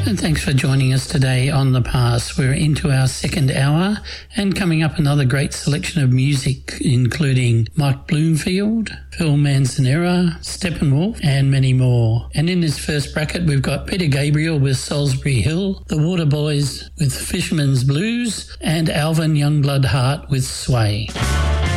And thanks for joining us today on The Pass. We're into our second hour and coming up another great selection of music, including Mike Bloomfield, Phil Manzanera, Steppenwolf, and many more. And in this first bracket, we've got Peter Gabriel with Salisbury Hill, The Waterboys with Fisherman's Blues, and Alvin Youngblood Hart with Sway.